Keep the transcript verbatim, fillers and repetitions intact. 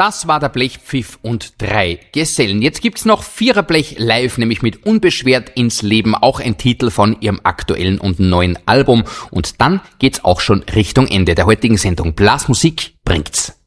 Das war der Blechpfiff und drei Gesellen. Jetzt gibt's noch Viererblech live, nämlich mit Unbeschwert ins Leben, auch ein Titel von ihrem aktuellen und neuen Album. Und dann geht's auch schon Richtung Ende der heutigen Sendung. Blasmusik bringt's.